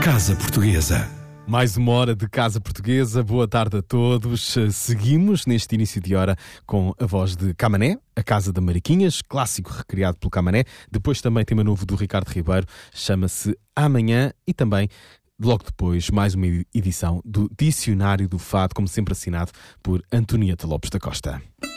Casa Portuguesa. Mais uma hora de Casa Portuguesa. Boa tarde a todos. Seguimos neste início de hora com a voz de Camané, a Casa da Mariquinhas, clássico recriado pelo Camané. Depois também tema novo do Ricardo Ribeiro, chama-se Amanhã, e também logo depois mais uma edição do Dicionário do Fado, como sempre assinado por Antonieta Lopes da Costa.